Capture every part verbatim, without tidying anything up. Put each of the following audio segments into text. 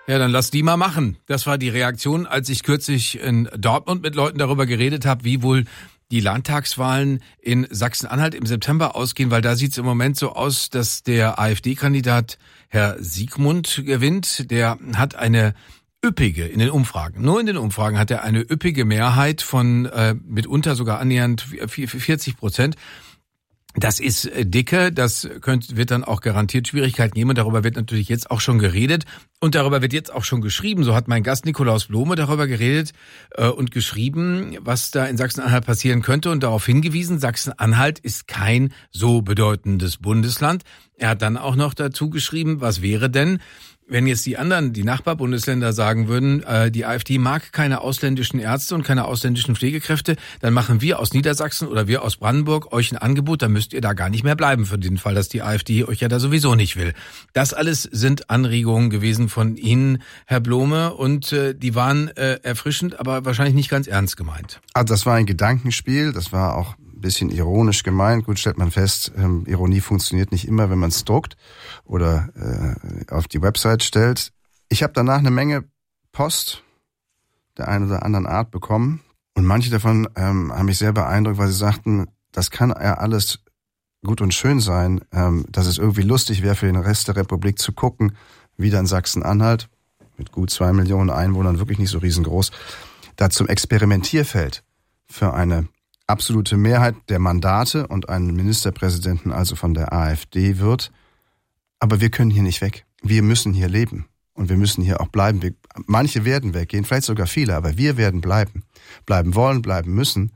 Ja, dann lass die mal machen. Das war die Reaktion, als ich kürzlich in Dortmund mit Leuten darüber geredet habe, wie wohl die Landtagswahlen in Sachsen-Anhalt im September ausgehen, weil da sieht es im Moment so aus, dass der AfD-Kandidat Herr Siegmund gewinnt. Der hat eine üppige in den Umfragen. Nur in den Umfragen hat er eine üppige Mehrheit von äh, mitunter sogar annähernd vierzig Prozent. Das ist dicke, das könnte, wird dann auch garantiert Schwierigkeiten geben. Und darüber wird natürlich jetzt auch schon geredet. Und darüber wird jetzt auch schon geschrieben. So hat mein Gast Nikolaus Blome darüber geredet äh, und geschrieben, was da in Sachsen-Anhalt passieren könnte und darauf hingewiesen, Sachsen-Anhalt ist kein so bedeutendes Bundesland. Er hat dann auch noch dazu geschrieben, was wäre denn, wenn jetzt die anderen, die Nachbarbundesländer sagen würden, äh, die AfD mag keine ausländischen Ärzte und keine ausländischen Pflegekräfte, dann machen wir aus Niedersachsen oder wir aus Brandenburg euch ein Angebot, dann müsst ihr da gar nicht mehr bleiben für den Fall, dass die AfD euch ja da sowieso nicht will. Das alles sind Anregungen gewesen von Ihnen, Herr Blome, und äh, die waren äh, erfrischend, aber wahrscheinlich nicht ganz ernst gemeint. Also das war ein Gedankenspiel, das war auch ein bisschen ironisch gemeint. Gut, stellt man fest, ähm, Ironie funktioniert nicht immer, wenn man es druckt oder äh, auf die Website stellt. Ich habe danach eine Menge Post der einen oder anderen Art bekommen und manche davon ähm, haben mich sehr beeindruckt, weil sie sagten, das kann ja alles gut und schön sein, ähm, dass es irgendwie lustig wäre für den Rest der Republik zu gucken, wie dann Sachsen-Anhalt mit gut zwei Millionen Einwohnern, wirklich nicht so riesengroß, da zum Experimentierfeld für eine absolute Mehrheit der Mandate und einen Ministerpräsidenten also von der AfD wird. Aber wir können hier nicht weg. Wir müssen hier leben. Und wir müssen hier auch bleiben. Wir, manche werden weggehen, vielleicht sogar viele, aber wir werden bleiben. Bleiben wollen, bleiben müssen.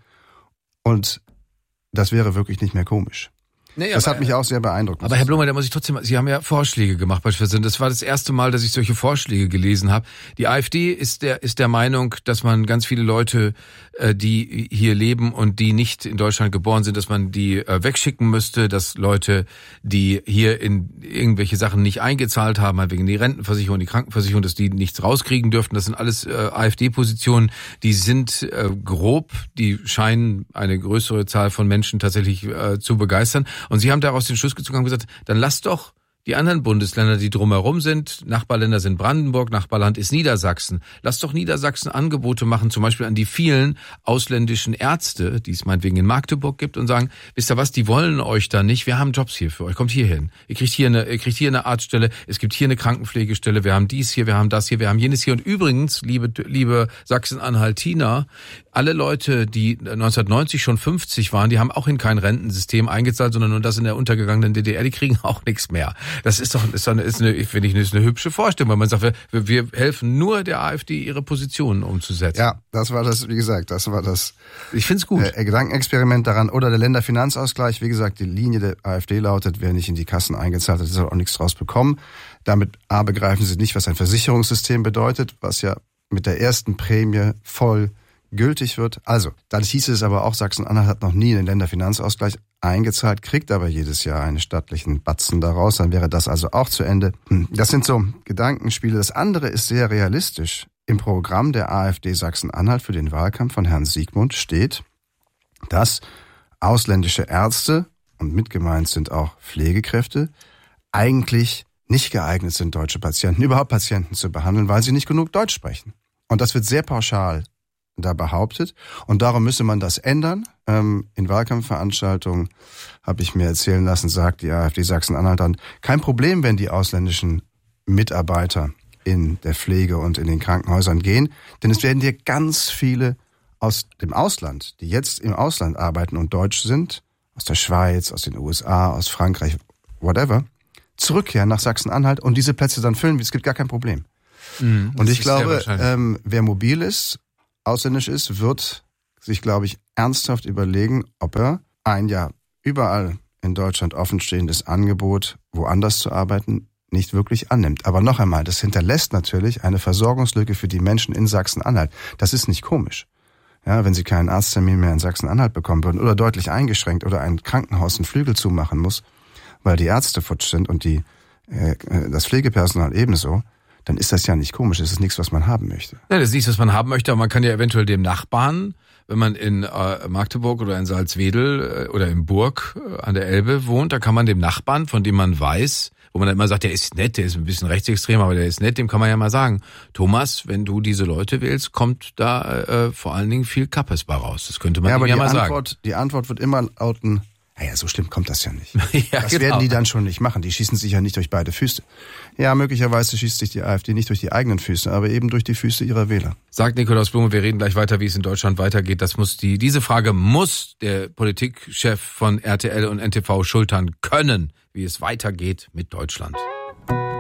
Und das wäre wirklich nicht mehr komisch. Nee, das aber, hat mich auch sehr beeindruckt. Aber Herr Blome, da muss ich trotzdem, Sie haben ja Vorschläge gemacht beispielsweise. Das war das erste Mal, dass ich solche Vorschläge gelesen habe. Die AfD ist der ist der Meinung, dass man ganz viele Leute, die hier leben und die nicht in Deutschland geboren sind, dass man die wegschicken müsste, dass Leute, die hier in irgendwelche Sachen nicht eingezahlt haben, halt wegen die Rentenversicherung, die Krankenversicherung, dass die nichts rauskriegen dürften. Das sind alles AfD-Positionen, die sind grob, die scheinen eine größere Zahl von Menschen tatsächlich zu begeistern. Und Sie haben daraus den Schluss gezogen und gesagt, dann lasst doch die anderen Bundesländer, die drumherum sind, Nachbarländer sind Brandenburg, Nachbarland ist Niedersachsen. Lasst doch Niedersachsen Angebote machen, zum Beispiel an die vielen ausländischen Ärzte, die es meinetwegen in Magdeburg gibt, und sagen, wisst ihr was, die wollen euch da nicht, wir haben Jobs hier für euch, kommt hier hin. Ihr kriegt hier eine, ihr kriegt hier eine Arztstelle, es gibt hier eine Krankenpflegestelle, wir haben dies hier, wir haben das hier, wir haben jenes hier. Und übrigens, liebe, liebe Sachsen-Anhaltiner, alle Leute, die neunzehnhundertneunzig schon fünfzig waren, die haben auch in kein Rentensystem eingezahlt, sondern nur das in der untergegangenen D D R, die kriegen auch nichts mehr. Das ist doch, ist eine, ist eine, finde ich, ist eine hübsche Vorstellung, weil man sagt, wir, wir helfen nur der AfD, ihre Positionen umzusetzen. Ja, das war das, wie gesagt, das war das. Ich find's gut. Äh, Gedankenexperiment daran. Oder der Länderfinanzausgleich. Wie gesagt, die Linie der AfD lautet, wer nicht in die Kassen eingezahlt hat, soll auch nichts draus bekommen. Damit A, begreifen sie nicht, was ein Versicherungssystem bedeutet, was ja mit der ersten Prämie voll gültig wird. Also, dann hieß es aber auch, Sachsen-Anhalt hat noch nie einen Länderfinanzausgleich eingezahlt, kriegt aber jedes Jahr einen stattlichen Batzen daraus, dann wäre das also auch zu Ende. Das sind so Gedankenspiele. Das andere ist sehr realistisch. Im Programm der AfD Sachsen-Anhalt für den Wahlkampf von Herrn Siegmund steht, dass ausländische Ärzte, und mit gemeint sind auch Pflegekräfte, eigentlich nicht geeignet sind, deutsche Patienten, überhaupt Patienten zu behandeln, weil sie nicht genug Deutsch sprechen. Und das wird sehr pauschal da behauptet. Und darum müsse man das ändern. Ähm, in Wahlkampfveranstaltungen, habe ich mir erzählen lassen, sagt die AfD Sachsen-Anhalt dann, kein Problem, wenn die ausländischen Mitarbeiter in der Pflege und in den Krankenhäusern gehen, denn es werden dir ganz viele aus dem Ausland, die jetzt im Ausland arbeiten und deutsch sind, aus der Schweiz, aus den U S A, aus Frankreich, whatever, zurückkehren nach Sachsen-Anhalt und diese Plätze dann füllen. Es gibt gar kein Problem. Mhm, und ich glaube, ähm, wer mobil ist, ausländisch ist, wird sich, glaube ich, ernsthaft überlegen, ob er ein ja überall in Deutschland offenstehendes Angebot, woanders zu arbeiten, nicht wirklich annimmt. Aber noch einmal, das hinterlässt natürlich eine Versorgungslücke für die Menschen in Sachsen-Anhalt. Das ist nicht komisch. Ja, wenn sie keinen Arzttermin mehr in Sachsen-Anhalt bekommen würden oder deutlich eingeschränkt oder ein Krankenhaus einen Flügel zumachen muss, weil die Ärzte futsch sind und die äh, das Pflegepersonal ebenso, dann ist das ja nicht komisch. Das ist nichts, was man haben möchte. Ja, das ist nichts, was man haben möchte, aber man kann ja eventuell dem Nachbarn, wenn man in äh, Magdeburg oder in Salzwedel äh, oder in Burg äh, an der Elbe wohnt, da kann man dem Nachbarn, von dem man weiß, wo man dann immer sagt, der ist nett, der ist ein bisschen rechtsextrem, aber der ist nett, dem kann man ja mal sagen, Thomas, wenn du diese Leute wählst, kommt da äh, vor allen Dingen viel Kappes bei raus. Das könnte man ja, ihm aber ja die mal Antwort, sagen. Die Antwort wird immer lauten, naja, so schlimm kommt das ja nicht. ja, das genau. werden die dann schon nicht machen. Die schießen sich ja nicht durch beide Füße. Ja, möglicherweise schießt sich die AfD nicht durch die eigenen Füße, aber eben durch die Füße ihrer Wähler. Sagt Nikolaus Blum, wir reden gleich weiter, wie es in Deutschland weitergeht. Das muss die, diese Frage muss der Politikchef von R T L und N T V schultern können, wie es weitergeht mit Deutschland.